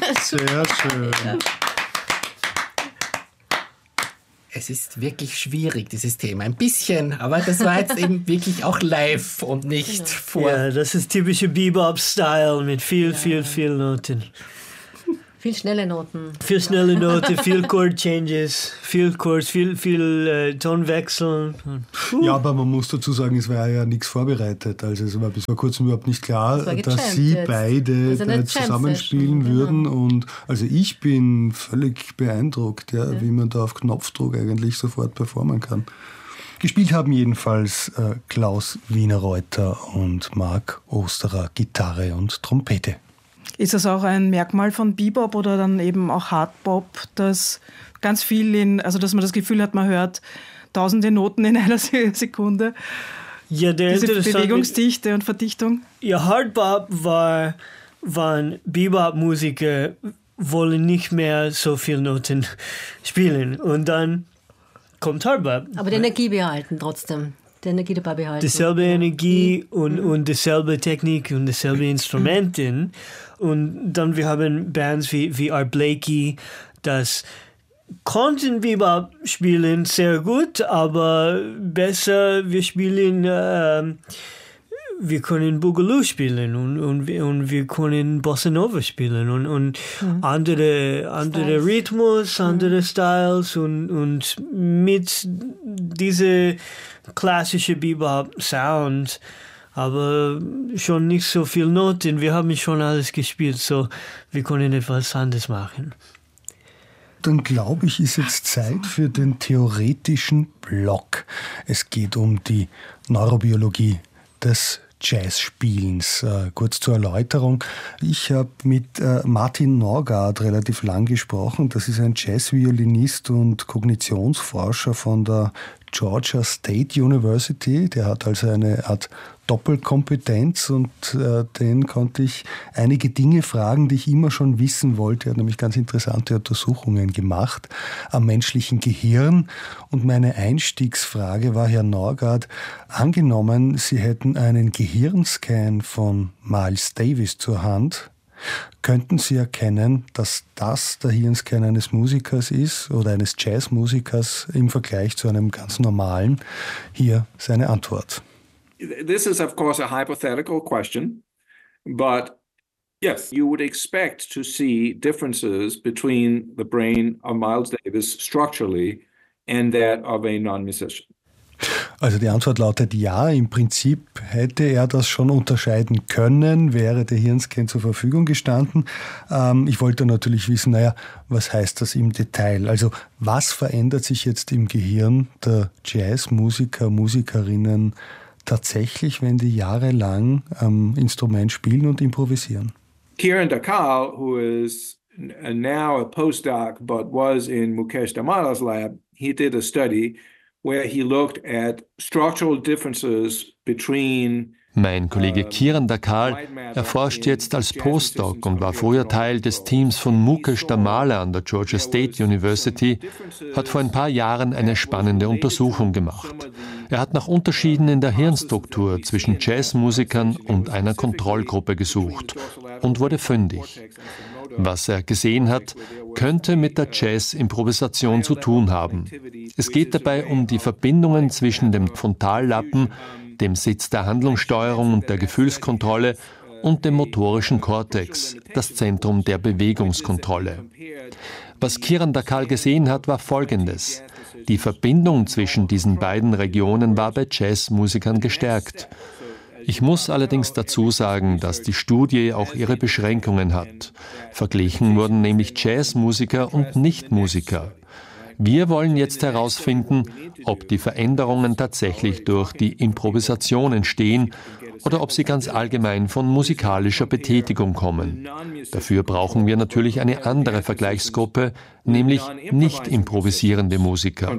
Sehr schön. Ja. Es ist wirklich schwierig, dieses Thema. Ein bisschen, aber das war jetzt eben wirklich auch live und nicht vor. Ja, das ist typische Bebop-Style mit viel Noten. Viel schnelle Noten. Viel schnelle Noten, viel Chord-Changes, viel Chords, viel Tonwechseln. Ja, aber man muss dazu sagen, es war ja nichts vorbereitet. Also es war bis vor kurzem überhaupt nicht klar, dass Sie beide da zusammenspielen würden. Genau. Und also ich bin völlig beeindruckt, wie man da auf Knopfdruck eigentlich sofort performen kann. Gespielt haben jedenfalls Klaus Wienerreuter und Marc Osterer Gitarre und Trompete. Ist das auch ein Merkmal von Bebop oder dann eben auch Hardbop, dass ganz viel dass man das Gefühl hat, man hört tausende Noten in einer Sekunde? Ja, diese Bewegungsdichte und Verdichtung? Ja, Hardbop waren Bebop-Musiker wollen nicht mehr so viele Noten spielen und dann kommt Hardbop. Aber die Energie behalten trotzdem. Die Energie dabei behalten. Dieselbe Energie und dieselbe Technik und dieselbe Instrumenten. Und dann wir haben Bands wie Art Blakey, das konnten Bebop spielen sehr gut, aber besser wir spielen, wir können Boogaloo spielen und wir können Bossa Nova spielen und andere Rhythmus, andere Styles und mit diese klassische Bebop-Sound, aber schon nicht so viel Noten. Wir haben schon alles gespielt, so wir können etwas anderes machen. Dann glaube ich, ist jetzt Zeit für den theoretischen Block. Es geht um die Neurobiologie des Jazzspielens. Kurz zur Erläuterung. Ich habe mit Martin Norgard relativ lang gesprochen. Das ist ein Jazzviolinist und Kognitionsforscher von der Georgia State University. Der hat also eine Art Doppelkompetenz und den konnte ich einige Dinge fragen, die ich immer schon wissen wollte. Er hat nämlich ganz interessante Untersuchungen gemacht am menschlichen Gehirn. Und meine Einstiegsfrage war, Herr Norgard, angenommen, Sie hätten einen Gehirnscan von Miles Davis zur Hand, könnten Sie erkennen, dass das der Hirnscan eines Musikers ist oder eines Jazzmusikers im Vergleich zu einem ganz normalen? Hier seine Antwort. This is, of course, a hypothetical question, but yes, you would expect to see differences between the brain of Miles Davis structurally and that of a non-musician. Also die Antwort lautet ja, im Prinzip hätte er das schon unterscheiden können, wäre der Hirnscan zur Verfügung gestanden. Ich wollte natürlich wissen, was heißt das im Detail? Also was verändert sich jetzt im Gehirn der Jazzmusiker, Musikerinnen tatsächlich, wenn die jahrelang am Instrument spielen und improvisieren? Kiran Dakal, who is now a postdoc but was in Mukesh Damala's lab, he did a study where he looked at structural differences between Mein Kollege Kiran Dakal erforscht jetzt als Postdoc und war früher Teil des Teams von Mukesh Damala an der Georgia State University, hat vor ein paar Jahren eine spannende Untersuchung gemacht. Er hat nach Unterschieden in der Hirnstruktur zwischen Jazzmusikern und einer Kontrollgruppe gesucht und wurde fündig. Was er gesehen hat, könnte mit der Jazz-Improvisation zu tun haben. Es geht dabei um die Verbindungen zwischen dem Frontallappen, dem Sitz der Handlungssteuerung und der Gefühlskontrolle und dem motorischen Kortex, das Zentrum der Bewegungskontrolle. Was Kiran Dakal gesehen hat, war Folgendes. Die Verbindung zwischen diesen beiden Regionen war bei Jazzmusikern gestärkt. Ich muss allerdings dazu sagen, dass die Studie auch ihre Beschränkungen hat. Verglichen wurden nämlich Jazzmusiker und Nichtmusiker. Wir wollen jetzt herausfinden, ob die Veränderungen tatsächlich durch die Improvisation entstehen oder ob sie ganz allgemein von musikalischer Betätigung kommen. Dafür brauchen wir natürlich eine andere Vergleichsgruppe, nämlich nicht improvisierende Musiker.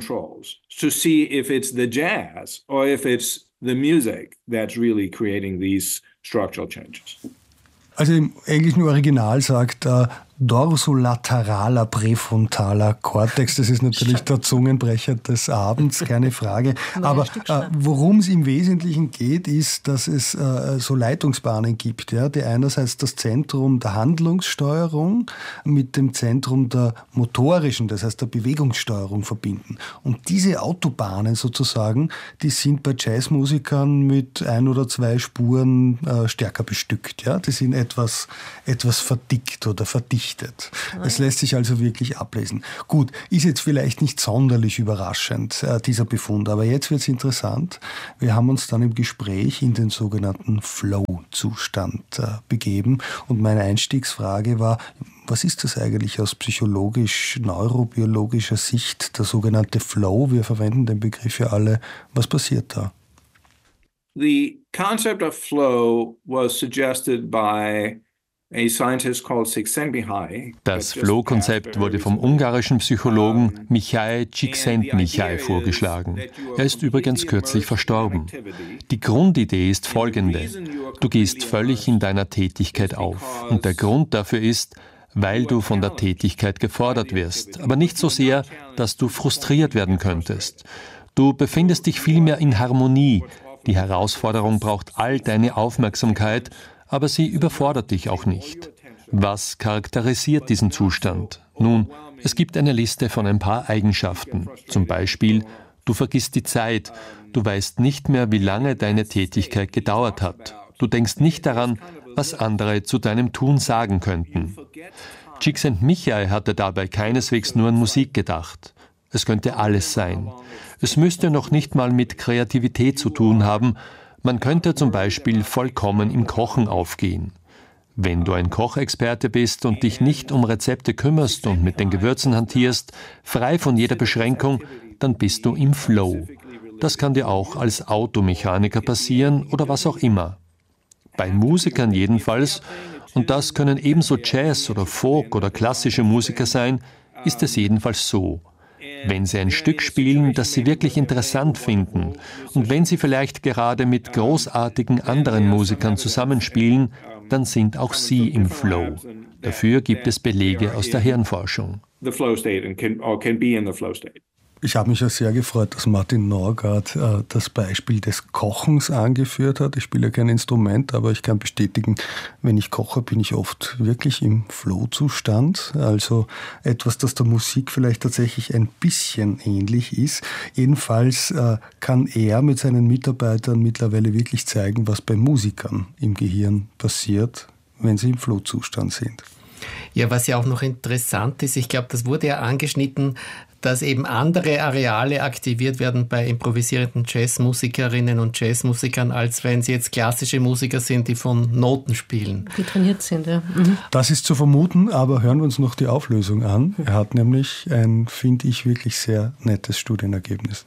The music that's really creating these structural changes. Also im englischen Original sagt dorsolateraler präfrontaler Kortex. Das ist natürlich der Zungenbrecher des Abends, keine Frage. Aber worum es im Wesentlichen geht, ist, dass es so Leitungsbahnen gibt, ja, die einerseits das Zentrum der Handlungssteuerung mit dem Zentrum der motorischen, das heißt der Bewegungssteuerung verbinden. Und diese Autobahnen sozusagen, die sind bei Jazzmusikern mit 1 oder 2 Spuren stärker bestückt. Ja? Die sind etwas verdickt oder verdichtet. Es lässt sich also wirklich ablesen. Gut, ist jetzt vielleicht nicht sonderlich überraschend, dieser Befund, aber jetzt wird es interessant. Wir haben uns dann im Gespräch in den sogenannten Flow-Zustand begeben und meine Einstiegsfrage war, was ist das eigentlich aus psychologisch-neurobiologischer Sicht, der sogenannte Flow? Wir verwenden den Begriff ja alle. Was passiert da? The concept of flow was suggested by a scientist called Csikszentmihalyi. Das Flow-Konzept wurde vom ungarischen Psychologen Mihaly Csikszentmihalyi vorgeschlagen. Er ist übrigens kürzlich verstorben. Die Grundidee ist folgende. Du gehst völlig in deiner Tätigkeit auf. Und der Grund dafür ist, weil du von der Tätigkeit gefordert wirst, aber nicht so sehr, dass du frustriert werden könntest. Du befindest dich vielmehr in Harmonie. Die Herausforderung braucht all deine Aufmerksamkeit, aber sie überfordert dich auch nicht. Was charakterisiert diesen Zustand? Nun, es gibt eine Liste von ein paar Eigenschaften. Zum Beispiel, du vergisst die Zeit, du weißt nicht mehr, wie lange deine Tätigkeit gedauert hat. Du denkst nicht daran, was andere zu deinem Tun sagen könnten. Csikszentmihalyi hatte dabei keineswegs nur an Musik gedacht. Es könnte alles sein. Es müsste noch nicht mal mit Kreativität zu tun haben. Man könnte zum Beispiel vollkommen im Kochen aufgehen. Wenn du ein Kochexperte bist und dich nicht um Rezepte kümmerst und mit den Gewürzen hantierst, frei von jeder Beschränkung, dann bist du im Flow. Das kann dir auch als Automechaniker passieren oder was auch immer. Bei Musikern jedenfalls, und das können ebenso Jazz- oder Folk- oder klassische Musiker sein, ist es jedenfalls so. Wenn sie ein Stück spielen, das sie wirklich interessant finden und wenn sie vielleicht gerade mit großartigen anderen Musikern zusammenspielen, dann sind auch sie im Flow. Dafür gibt es Belege aus der Hirnforschung. Ich habe mich ja sehr gefreut, dass Martin Norgard das Beispiel des Kochens angeführt hat. Ich spiele ja kein Instrument, aber ich kann bestätigen, wenn ich koche, bin ich oft wirklich im Flow-Zustand. Also etwas, das der Musik vielleicht tatsächlich ein bisschen ähnlich ist. Jedenfalls kann er mit seinen Mitarbeitern mittlerweile wirklich zeigen, was bei Musikern im Gehirn passiert, wenn sie im Flow-Zustand sind. Ja, was ja auch noch interessant ist, ich glaube, das wurde ja angeschnitten, dass eben andere Areale aktiviert werden bei improvisierenden Jazzmusikerinnen und Jazzmusikern, als wenn sie jetzt klassische Musiker sind, die von Noten spielen. Die trainiert sind, ja. Mhm. Das ist zu vermuten, aber hören wir uns noch die Auflösung an. Er hat nämlich ein, finde ich, wirklich sehr nettes Studienergebnis.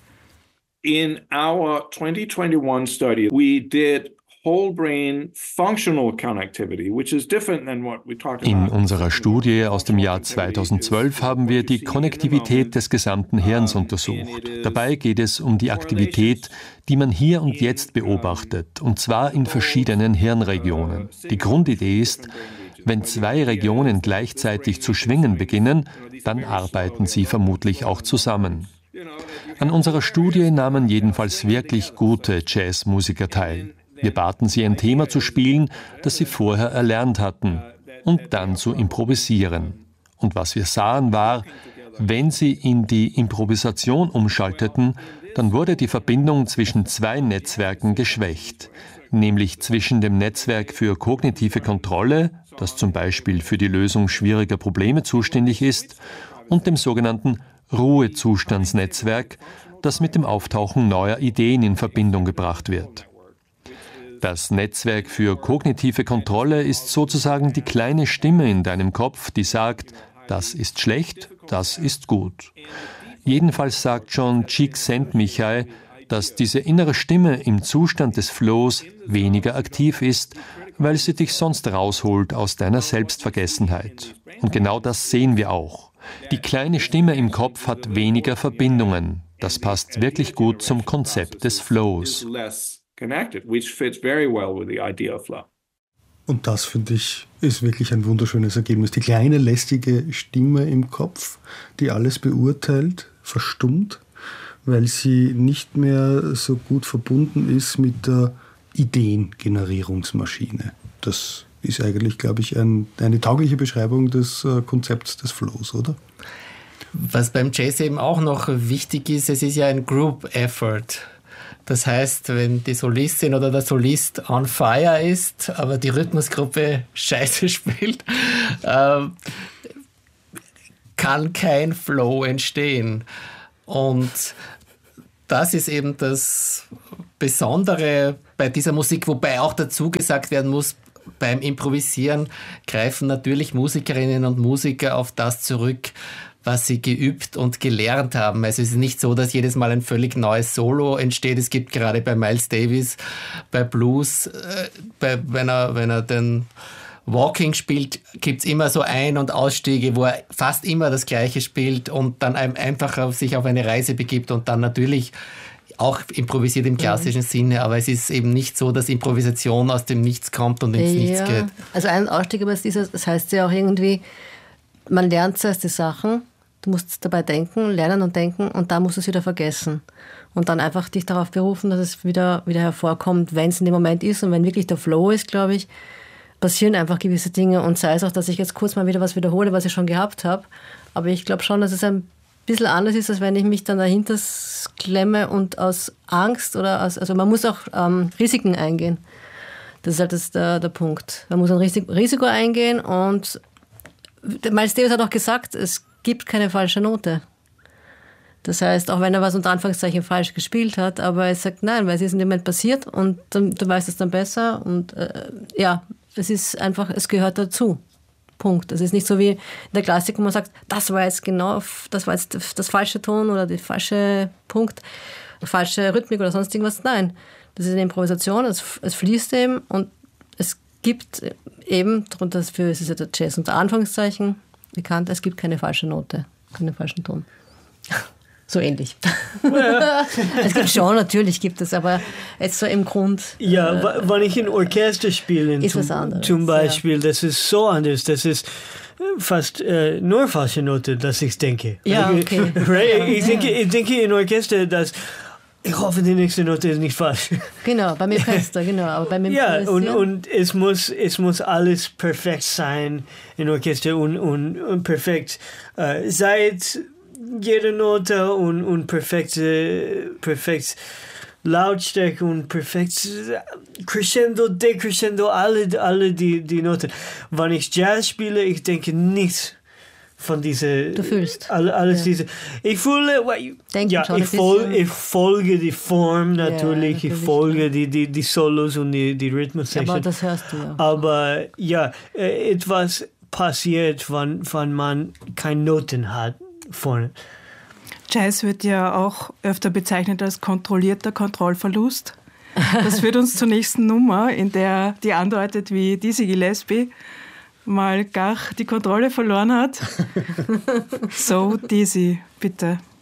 In our 2021 study, we did whole brain functional connectivity, which is different than what we talked about. In unserer Studie aus dem Jahr 2012 haben wir die Konnektivität des gesamten Hirns untersucht. Dabei geht es um die Aktivität, die man hier und jetzt beobachtet, und zwar in verschiedenen Hirnregionen. Die Grundidee ist, wenn 2 Regionen gleichzeitig zu schwingen beginnen, dann arbeiten sie vermutlich auch zusammen. An unserer Studie nahmen jedenfalls wirklich gute Jazzmusiker teil. Wir baten sie, ein Thema zu spielen, das sie vorher erlernt hatten, und dann zu improvisieren. Und was wir sahen war, wenn sie in die Improvisation umschalteten, dann wurde die Verbindung zwischen 2 Netzwerken geschwächt, nämlich zwischen dem Netzwerk für kognitive Kontrolle, das zum Beispiel für die Lösung schwieriger Probleme zuständig ist, und dem sogenannten Ruhezustandsnetzwerk, das mit dem Auftauchen neuer Ideen in Verbindung gebracht wird. Das Netzwerk für kognitive Kontrolle ist sozusagen die kleine Stimme in deinem Kopf, die sagt, das ist schlecht, das ist gut. Jedenfalls sagt schon Csikszentmihalyi, dass diese innere Stimme im Zustand des Flows weniger aktiv ist, weil sie dich sonst rausholt aus deiner Selbstvergessenheit. Und genau das sehen wir auch. Die kleine Stimme im Kopf hat weniger Verbindungen. Das passt wirklich gut zum Konzept des Flows. Connected, which fits very well with the idea of flow. Und das, finde ich, ist wirklich ein wunderschönes Ergebnis. Die kleine, lästige Stimme im Kopf, die alles beurteilt, verstummt, weil sie nicht mehr so gut verbunden ist mit der Ideengenerierungsmaschine. Das ist eigentlich, glaube ich, eine taugliche Beschreibung des Konzepts des Flows, oder? Was beim Jazz eben auch noch wichtig ist, es ist ja ein Group Effort. Das heißt, wenn die Solistin oder der Solist on fire ist, aber die Rhythmusgruppe scheiße spielt, kann kein Flow entstehen. Und das ist eben das Besondere bei dieser Musik, wobei auch dazu gesagt werden muss, beim Improvisieren greifen natürlich Musikerinnen und Musiker auf das zurück, was sie geübt und gelernt haben. Also es ist nicht so, dass jedes Mal ein völlig neues Solo entsteht. Es gibt gerade bei Miles Davis, bei Blues, wenn er den Walking spielt, gibt es immer so Ein- und Ausstiege, wo er fast immer das Gleiche spielt und dann einfach sich auf eine Reise begibt und dann natürlich auch improvisiert im klassischen Sinne, aber es ist eben nicht so, dass Improvisation aus dem Nichts kommt und ins Nichts geht. Also ein Ausstieg, aber das heißt ja auch irgendwie, man lernt zuerst die Sachen, du musst dabei denken, lernen und denken und dann musst du es wieder vergessen. Und dann einfach dich darauf berufen, dass es wieder hervorkommt, wenn es in dem Moment ist und wenn wirklich der Flow ist, glaube ich, passieren einfach gewisse Dinge und sei es auch, dass ich jetzt kurz mal wieder was wiederhole, was ich schon gehabt habe. Aber ich glaube schon, dass es ein bisschen anders ist, als wenn ich mich dann dahinter klemme und aus Angst also man muss auch Risiken eingehen. Das ist halt der Punkt. Man muss ein Risiko eingehen und Miles Davis hat auch gesagt, es gibt keine falsche Note. Das heißt, auch wenn er was unter Anführungszeichen falsch gespielt hat, aber er sagt nein, weil es ist in dem Moment passiert und du weißt es dann besser und es ist einfach, es gehört dazu. Punkt. Es ist nicht so wie in der Klassik, wo man sagt, das war jetzt das falsche Ton oder der falsche Punkt, die falsche Rhythmik oder sonst irgendwas. Nein, das ist eine Improvisation, es fließt eben und es gibt eben, dafür ist es ja der Jazz unter Anführungszeichen bekannt, es gibt keine falsche Note, keinen falschen Ton. So ähnlich. Ja. Es gibt schon, natürlich gibt es, aber jetzt so im Grund. Ja, wenn ich in Orchester spiele, zum Beispiel, das ist so anders, das ist fast nur falsche Note, dass ich denke. Ja, okay. Right? Ich denke in Orchester, dass ich hoffe, die nächste Note ist nicht falsch. Genau, beim Orchester, genau. Aber beim und es muss alles perfekt sein in Orchester und perfekt seit jede Note und perfekt Lautstärke und perfekt Crescendo, Decrescendo, alle die Noten. Wenn ich Jazz spiele, ich denke nichts von diese. Du fühlst. Alles diese. Ich fühle, ich folge die Form natürlich, ich folge die Solos und die Rhythmussection. Aber das hörst du ja. Aber etwas passiert, wenn man keine Noten hat vorne. Jazz wird ja auch öfter bezeichnet als kontrollierter Kontrollverlust. Das führt uns zur nächsten Nummer, in der die andeutet, wie Dizzy Gillespie mal gar die Kontrolle verloren hat. So, Dizzy, bitte.